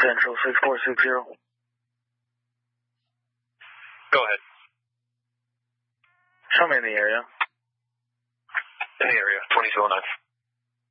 Central 6460. Go ahead. Show me in the area. In the area, 2209.